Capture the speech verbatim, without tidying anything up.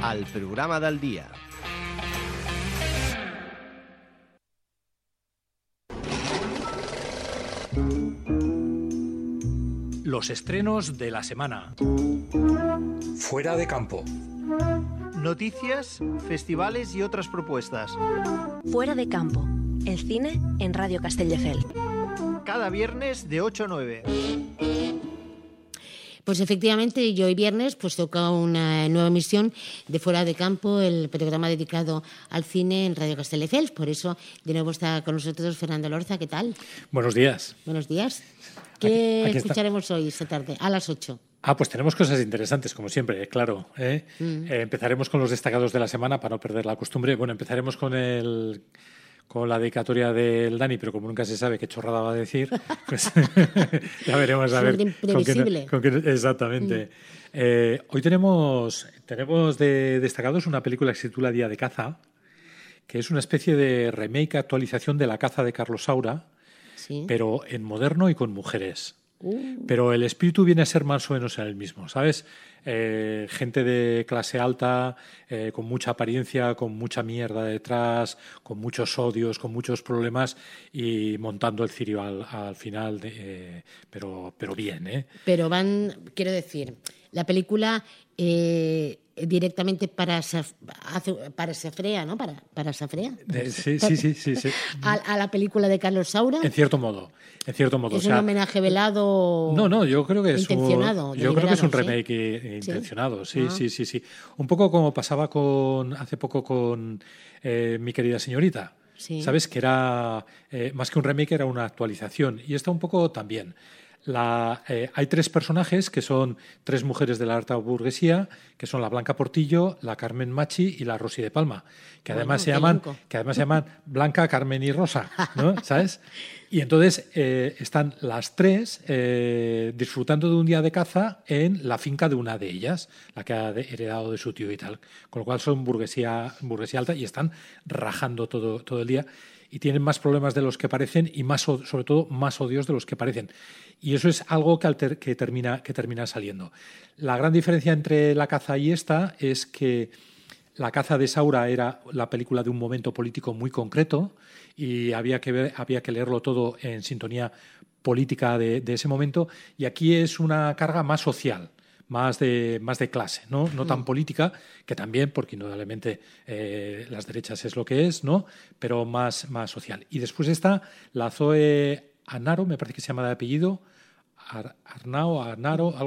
al programa del día. Los estrenos de la semana. Fuera de campo. Noticias, festivales y otras propuestas. Fuera de campo. El cine en Radio Castelldefels. Cada viernes de ocho a nueve. Pues efectivamente, y hoy viernes pues toca una nueva emisión de Fuera de Campo, el programa dedicado al cine en Radio Castelldefels. Por eso, de nuevo está con nosotros Fernando Lorza. ¿Qué tal? Buenos días. Buenos días. ¿Qué Aquí- aquí escucharemos está. hoy esta tarde? A las ocho. Ah, pues tenemos cosas interesantes, como siempre, eh, claro. ¿eh? Mm. Eh, empezaremos con los destacados de la semana para no perder la costumbre. Bueno, empezaremos con el con la dedicatoria del Dani, pero como nunca se sabe qué chorrada va a decir, pues ya veremos a Es ver. un con qué- imprevisible. con qué- exactamente. Mm. Eh, hoy tenemos, tenemos de destacados una película que se titula Día de Caza, que es una especie de remake, actualización de La caza de Carlos Saura, Sí. pero en moderno y con mujeres. Uh, Pero el espíritu viene a ser más o menos el mismo, ¿sabes? Eh, gente de clase alta, eh, con mucha apariencia, con mucha mierda detrás, con muchos odios, con muchos problemas y montando el cirio al, al final, de, eh, pero, pero bien, ¿eh? pero van, quiero decir, la película eh, directamente para Saf- hace- para Safrea, ¿no? Para, para Safrea. De- sí, sí, sí, sí, sí. A, a la película de Carlos Saura. En cierto modo, en cierto modo. Es o sea, un homenaje velado. No, no, yo creo que es intencionado, un, yo creo que es un deliberado, remake eh, ¿sí? intencionado, sí, Ah. sí, sí, sí. Un poco como pasaba con hace poco con eh, Mi querida señorita. Sí. Sabes que era eh, más que un remake, era una actualización. Y esta un poco también. La, eh, hay tres personajes que son tres mujeres de la alta burguesía, que son la Blanca Portillo, la Carmen Machi y la Rosy de Palma, que Bueno, además se qué llaman, elenco. que además se llaman Blanca, Carmen y Rosa, ¿no? ¿Sabes? Y entonces eh, están las tres eh, disfrutando de un día de caza en la finca de una de ellas, la que ha de- heredado de su tío y tal. Con lo cual son burguesía, burguesía alta y están rajando todo, todo el día y tienen más problemas de los que parecen y más o- sobre todo más odios de los que parecen. Y eso es algo que, alter- que, termina, que termina saliendo. La gran diferencia entre la caza y esta es que La caza de Saura era la película de un momento político muy concreto y había que, ver, había que leerlo todo en sintonía política de, de ese momento, y aquí es una carga más social, más de, más de clase, ¿no? No tan política, que también, porque indudablemente eh, las derechas es lo que es, ¿no? Pero más, más social. Y después está la Zoe Anaro, me parece que se llama de apellido, Ar- Arnao, Anaro, algo